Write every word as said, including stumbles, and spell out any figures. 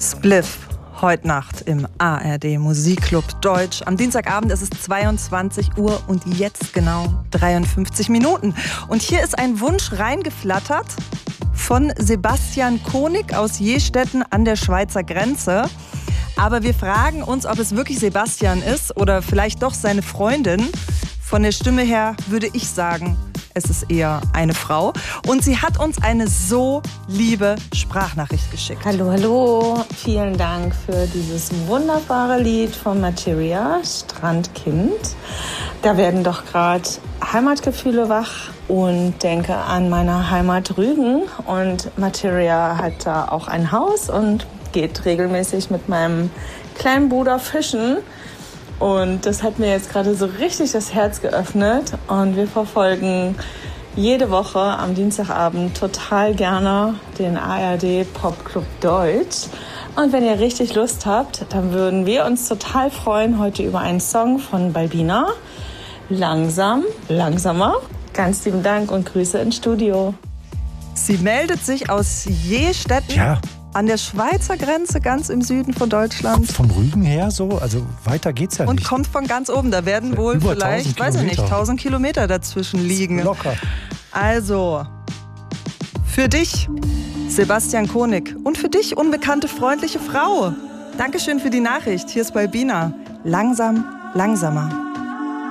Spliff. Heute Nacht im A R D Musikclub Deutsch. Am Dienstagabend ist es zweiundzwanzig Uhr und jetzt genau dreiundfünfzig Minuten. Und hier ist ein Wunsch reingeflattert von Sebastian Konig aus Jestetten an der Schweizer Grenze. Aber wir fragen uns, ob es wirklich Sebastian ist oder vielleicht doch seine Freundin. Von der Stimme her würde ich sagen, es ist eher eine Frau. Und sie hat uns eine so liebe Sprachnachricht geschickt. Hallo, hallo. Vielen Dank für dieses wunderbare Lied von Materia, Strandkind. Da werden doch gerade Heimatgefühle wach und denke an meine Heimat Rügen. Und Materia hat da auch ein Haus und geht regelmäßig mit meinem kleinen Bruder fischen. Und das hat mir jetzt gerade so richtig das Herz geöffnet. Und wir verfolgen jede Woche am Dienstagabend total gerne den A R D Popclub Deutsch. Und wenn ihr richtig Lust habt, dann würden wir uns total freuen heute über einen Song von Balbina. Langsam, langsamer. Ganz lieben Dank und Grüße ins Studio. Sie meldet sich aus Jestetten. Ja. An der Schweizer Grenze, ganz im Süden von Deutschland. Vom Rügen her so, also weiter geht's ja Und nicht. kommt von ganz oben. Da werden wohl Über vielleicht, weiß ich nicht, tausend Kilometer dazwischen liegen. Locker. Also, für dich, Sebastian Konig. Und für dich, unbekannte, freundliche Frau. Dankeschön für die Nachricht. Hier ist Balbina. Langsam, langsamer.